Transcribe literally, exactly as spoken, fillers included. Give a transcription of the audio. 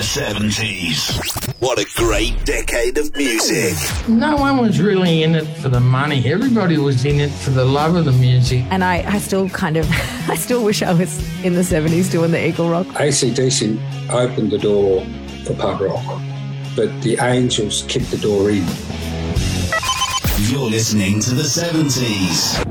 The seventies. What a great decade of music. No one was really in it for the money. Everybody was in it for the love of the music. And I, I still kind of, I still wish I was in the seventies doing the Eagle Rock. A C D C opened the door for pub rock, but the Angels kicked the door in. You're listening to the seventies.